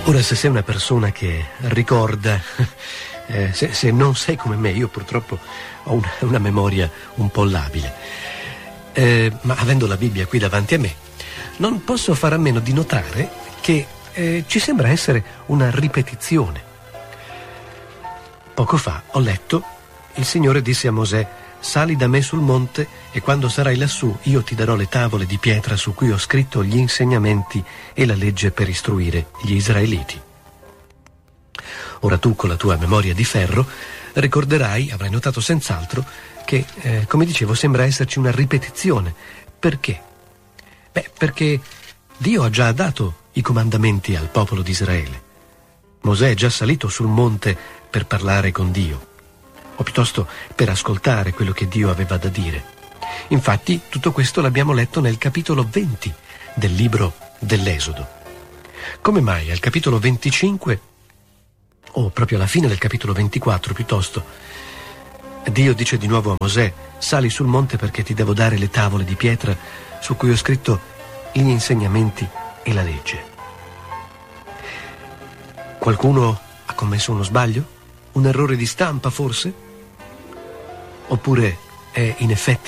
Ora, se sei una persona che ricorda, se non sei come me, io purtroppo ho una memoria un po' labile, ma avendo la Bibbia qui davanti a me, non posso fare a meno di notare che ci sembra essere una ripetizione. Poco fa ho letto, il Signore disse a Mosè: sali da me sul monte e quando sarai lassù io ti darò le tavole di pietra su cui ho scritto gli insegnamenti e la legge per istruire gli israeliti. Ora tu, con la tua memoria di ferro, ricorderai, avrai notato senz'altro, che, come dicevo, sembra esserci una ripetizione. Perché? Beh, perché Dio ha già dato i comandamenti al popolo di Israele. Mosè è già salito sul monte per parlare con Dio, o piuttosto per ascoltare quello che Dio aveva da dire. Infatti, tutto questo l'abbiamo letto nel capitolo 20 del libro dell'Esodo. Come mai al capitolo 25, o proprio alla fine del capitolo 24 piuttosto, Dio dice di nuovo a Mosè: sali sul monte perché ti devo dare le tavole di pietra su cui ho scritto gli insegnamenti e la legge. Qualcuno ha commesso uno sbaglio? Un errore di stampa, forse? Oppure è in effetti